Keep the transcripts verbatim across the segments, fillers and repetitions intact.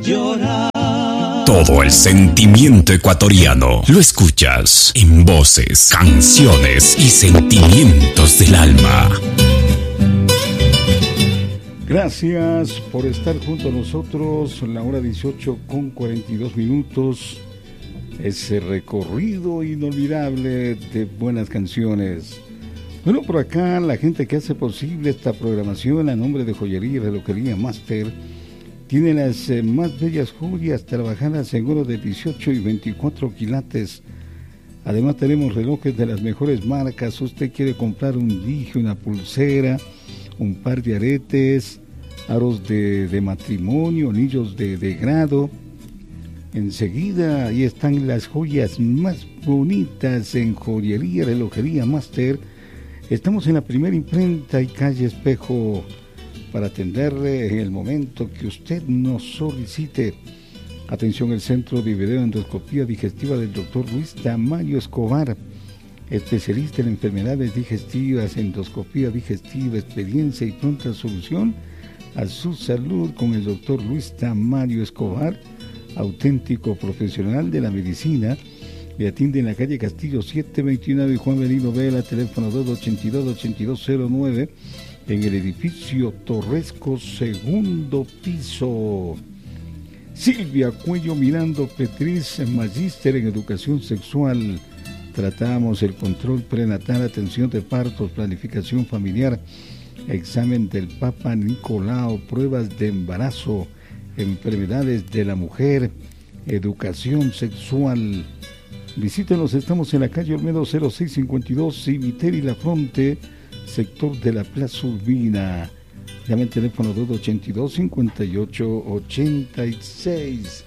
llorar. Todo el sentimiento ecuatoriano lo escuchas en voces, canciones y sentimientos del alma. Gracias por estar junto a nosotros. La hora dieciocho con cuarenta y dos minutos. Ese recorrido inolvidable de buenas canciones. Bueno, por acá la gente que hace posible esta programación a nombre de Joyería y Relojería Master tiene las eh, más bellas joyas trabajadas en oro de dieciocho y veinticuatro quilates. Además tenemos relojes de las mejores marcas. Usted quiere comprar un dije, una pulsera, un par de aretes, aros de, de matrimonio, anillos de, de grado. Enseguida ahí están las joyas más bonitas en Joyería y Relojería Master. Estamos en la primera imprenta y calle Espejo, para atenderle en el momento que usted nos solicite. Atención, el Centro de Videoendoscopía Digestiva del doctor Luis Tamayo Escobar, especialista en enfermedades digestivas, endoscopía digestiva, experiencia y pronta solución a su salud con el doctor Luis Tamayo Escobar, auténtico profesional de la medicina. Le atiende en la calle Castillo setecientos veintinueve y Juan Benito Vela, teléfono dos ochenta y dos, ochenta y dos cero nueve, en el edificio Torresco, segundo piso. Silvia Cuello Mirando Petriz, magíster en educación sexual. Tratamos el control prenatal, atención de partos, planificación familiar, examen del Papa Nicolau, pruebas de embarazo, enfermedades de la mujer, educación sexual. Visítenos, estamos en la calle Olmedo cero seis cincuenta y dos, Civiteri La Fronte, sector de la Plaza Urbina. Llame al teléfono dos ochenta y dos, cincuenta y ocho ochenta y seis.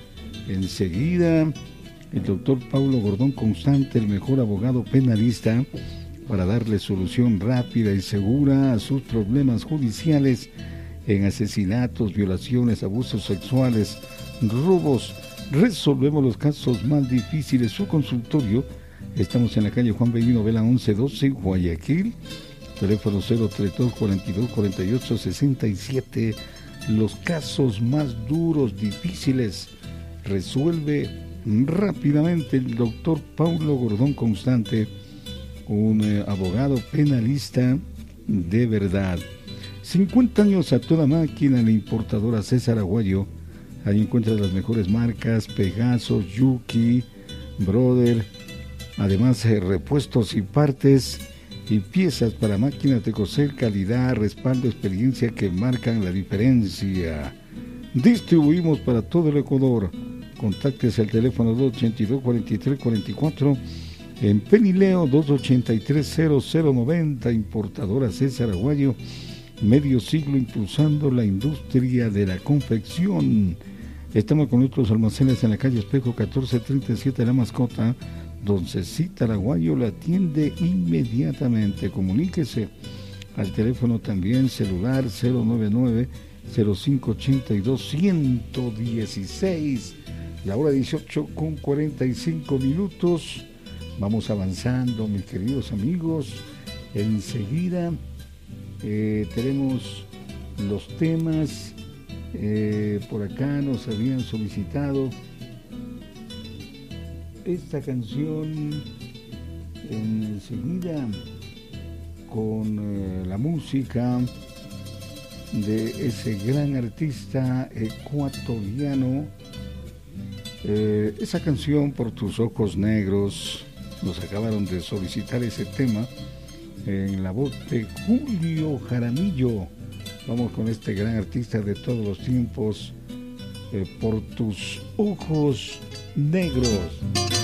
Enseguida, el doctor Paulo Gordón Constante, el mejor abogado penalista, para darle solución rápida y segura a sus problemas judiciales en asesinatos, violaciones, abusos sexuales, robos. Resolvemos los casos más difíciles. Su consultorio, estamos en la calle Juan Benito Vela once doce, Guayaquil. Teléfono cero treinta y dos, cuarenta y dos, cuarenta y ocho, sesenta y siete. Los casos más duros, difíciles, resuelve rápidamente el doctor Paulo Gordón Constante, un eh, abogado penalista de verdad. cincuenta años a toda máquina en la importadora César Aguayo. Ahí encuentras las mejores marcas, Pegaso, Yuki, Brother. Además, eh, repuestos y partes y piezas para máquinas de coser, calidad, respaldo, experiencia que marcan la diferencia. Distribuimos para todo el Ecuador. Contáctese al teléfono dos ochenta y dos, cuarenta y tres cuarenta y cuatro. En Penileo dos ochenta y tres, cero cero noventa. Importadora César Aguayo. Medio siglo impulsando la industria de la confección. Estamos con nuestros almacenes en la calle Espejo catorce treinta y siete, La Mascota. Don Cecita Aguayo la atiende inmediatamente. Comuníquese al teléfono también celular cero noventa y nueve, cero cinco ochenta y dos, ciento dieciséis. La hora dieciocho con cuarenta y cinco minutos. Vamos avanzando, mis queridos amigos. Enseguida eh, tenemos los temas. Eh, por acá nos habían solicitado esta canción enseguida con eh, la música de ese gran artista ecuatoriano. Eh, esa canción, Por tus ojos negros, nos acabaron de solicitar ese tema en la voz de Julio Jaramillo. Vamos con este gran artista de todos los tiempos, eh, Por tus ojos negros.